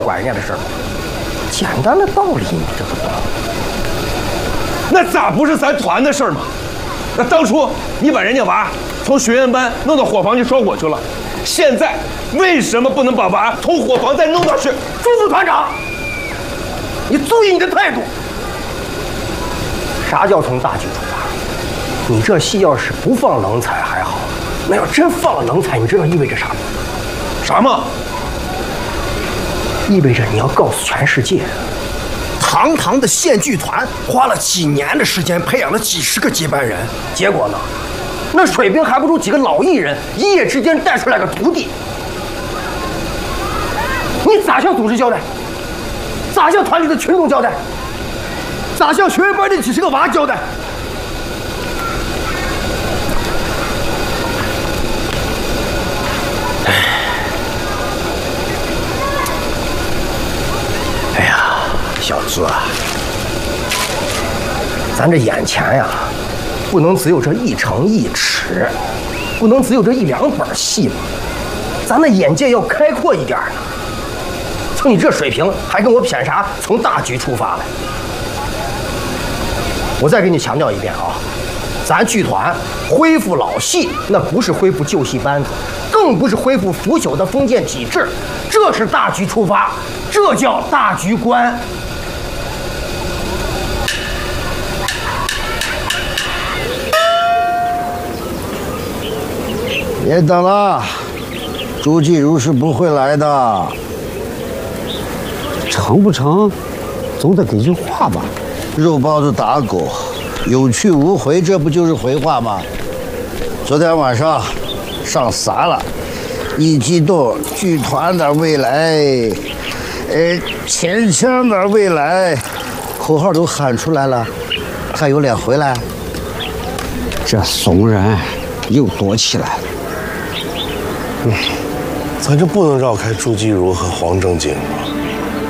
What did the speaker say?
管人家的事儿。简单的道理你这不懂？ 那咋不是咱团的事儿吗？那当初你把人家娃从学员班弄到伙房去烧火去了，现在为什么不能把娃从伙房再弄到学？ 朱副团长，你注意你的态度。啥叫从大局出发？你这戏要是不放冷彩还好，那要真放了冷彩，你知道意味着啥吗？ 啥吗？ 意味着你要告诉全世界，堂堂的县剧团花了几年的时间培养了几十个接班人，结果呢，那水平还不如几个老艺人一夜之间带出来个徒弟。你咋向组织交代？咋向团里的群众交代？咋向学员班的几十个娃交代？哎呀，小子啊，咱这眼前呀，不能只有这一城一尺，不能只有这一两本戏嘛，咱的眼界要开阔一点呢。就你这水平，还跟我谝啥从大局出发来？我再给你强调一遍啊，咱剧团恢复老戏，那不是恢复旧戏班子，更不是恢复腐朽的封建体制，这是大局出发，这叫大局观。 别等了，朱继如是不会来的。 成不成，总得给句话吧。 肉包子打狗，有去无回，这不就是回话吗？昨天晚上上撒了，一激动，剧团的未来，钱腔的未来，口号都喊出来了，还有脸回来？ 这怂人又躲起来了。 咱这不能绕开朱继如和黄正经吗？